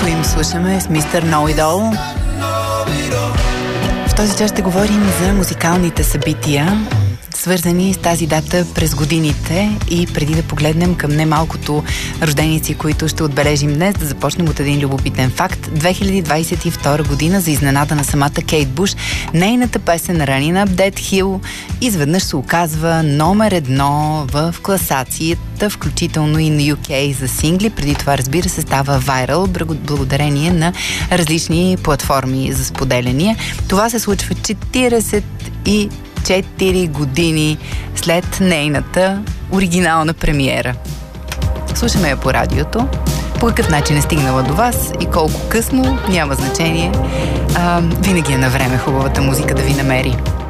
Swim слушаме с Мистер Know It All. В този час ще говорим за музикалните събития, свързани с тази дата през годините, и преди да погледнем към немалкото рожденици, които ще отбележим днес, да започнем от един любопитен факт. 2022 година, за изненада на самата Кейт Буш, нейната песен Running Up That Hill изведнъж се оказва номер 1 в класацията, включително и на UK за сингли. Преди това, разбира се, става вайрал благодарение на различни платформи за споделяния. Това се случва 44 години след нейната оригинална премиера. Слушаме я по радиото. По какъв начин е стигнала до вас и колко късно, няма значение. Винаги е на време хубавата музика да ви намери.